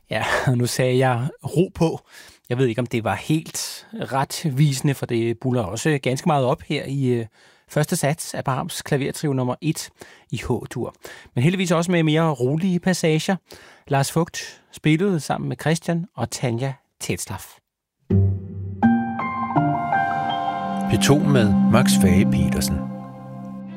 Ja, nu sagde jeg ro på. Jeg ved ikke, om det var helt retvisende, for det buller også ganske meget op her i første sats af Brahms klavertrio nummer 1 i H-dur. Men heldigvis også med mere rolige passager. Lars Vogt spillede sammen med Christian og Tanja Tetzlaff. P2 med Max Fage-Petersen.